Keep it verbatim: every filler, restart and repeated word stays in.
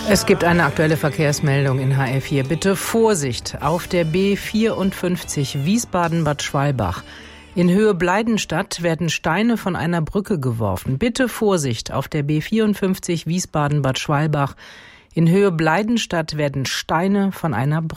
Es gibt eine aktuelle Verkehrsmeldung in H R vier. Bitte Vorsicht auf der B vierundfünfzig Wiesbaden-Bad Schwalbach. In Höhe Bleidenstadt werden Steine von einer Brücke geworfen. Bitte Vorsicht auf der B vierundfünfzig Wiesbaden-Bad Schwalbach. In Höhe Bleidenstadt werden Steine von einer Brücke